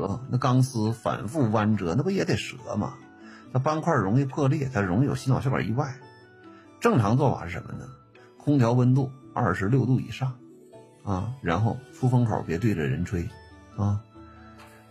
折，那钢丝反复弯折，那不也得折吗？那斑块容易破裂，它容易有心脑血管意外。正常做法是什么呢？空调温度26度以上啊，然后出风口别对着人吹啊，